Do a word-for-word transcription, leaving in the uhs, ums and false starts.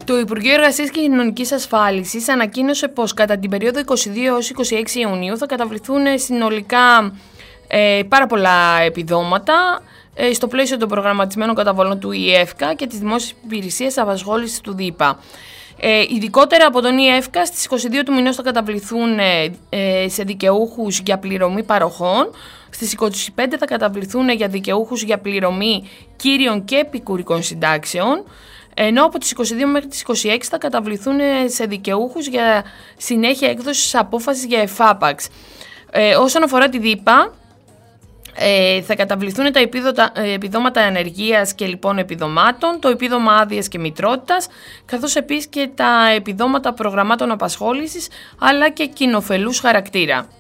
Το Υπουργείο Εργασίας και Κοινωνικής Ασφάλισης ανακοίνωσε πως κατά την περίοδο είκοσι δύο έως είκοσι έξι Ιουνίου θα καταβληθούν συνολικά ε, πάρα πολλά επιδόματα ε, στο πλαίσιο των προγραμματισμένων καταβολών του ΙΕΦΚΑ και της Δημόσιας Υπηρεσίας Απασχόλησης του ΔΥΠΑ. Ε, ειδικότερα από τον ΙΕΦΚΑ στις είκοσι δύο του μηνός θα καταβληθούν ε, ε, σε δικαιούχους για πληρωμή παροχών, στις είκοσι πέντε θα καταβληθούν για δικαιούχους για πληρωμή κύριων και επικουρικών συντάξεων, ενώ από τις είκοσι δύο μέχρι τις είκοσι έξι θα καταβληθούν σε δικαιούχους για συνέχεια έκδοσης απόφασης για εφάπαξ. Ε, όσον αφορά τη ΔΥΠΑ, ε, θα καταβληθούν τα επίδοτα, ε, επιδόματα ανεργίας και λοιπόν επιδομάτων, το επίδομα άδειας και μητρότητας, καθώς επίσης και τα επιδόματα προγραμμάτων απασχόλησης, αλλά και κοινοφελούς χαρακτήρα.